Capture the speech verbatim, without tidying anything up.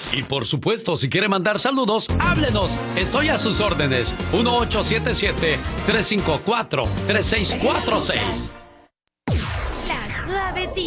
Y por supuesto, si quiere mandar saludos, háblenos. Estoy a sus órdenes. uno ocho siete siete, tres cinco cuatro, tres seis cuatro seis.